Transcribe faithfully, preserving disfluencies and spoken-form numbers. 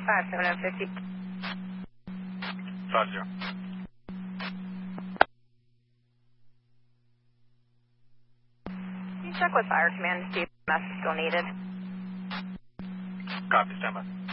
five seven oh fifty. Five zero. Can you check with Fire Command to see if the mess is still needed? Copy, stand by.